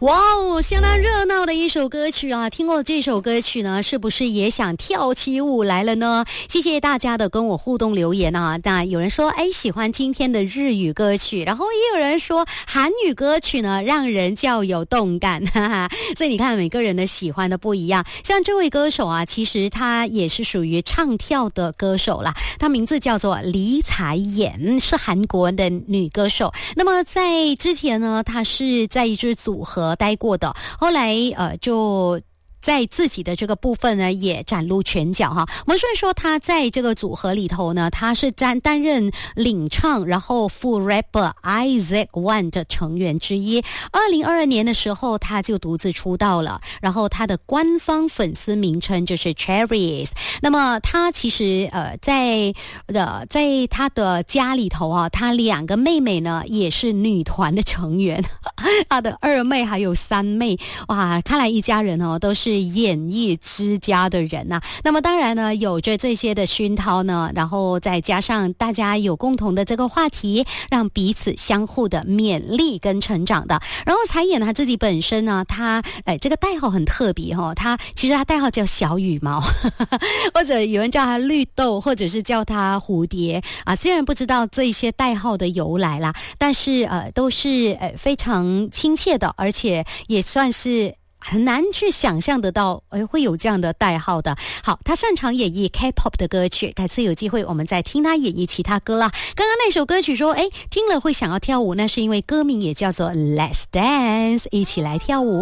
哇哦，相当热闹的一首歌曲啊！听过这首歌曲呢，是不是也想跳起舞来了呢？谢谢大家的跟我互动留言啊！那有人说，喜欢今天的日语歌曲，然后也有人说韩语歌曲呢，让人较有动感，哈哈。所以你看，每个人的喜欢的不一样。像这位歌手啊，其实他也是属于唱跳的歌手啦，他名字叫做李彩妍，是韩国的女歌手。那么在之前呢，她是在一支组合待过的，后来就在自己的这个部分呢也崭露拳脚哈。我们说他在这个组合里头呢，他是担任领唱，然后副 rapper Isaac One 的成员之一。2022年的时候他就独自出道了，然后他的官方粉丝名称就是 Cherries。 那么他其实在他的家里头啊，他2个妹妹呢也是女团的成员，他的2妹还有3妹，哇，看来一家人哦都是演艺之家的人啊。那么当然呢，有着这些的熏陶呢，然后再加上大家有共同的这个话题，让彼此相互的勉励跟成长的。然后彩妍他自己本身呢，他这个代号很特别哦，他其实他代号叫小羽毛或者有人叫他绿豆，或者是叫他蝴蝶啊。虽然不知道这些代号的由来啦，但是都是非常亲切的，而且也算是很难去想象得到会有这样的代号的。好，他擅长演绎 K-pop 的歌曲，改次有机会我们再听他演绎其他歌啦。刚刚那首歌曲说听了会想要跳舞，那是因为歌名也叫做 Let's Dance， 一起来跳舞。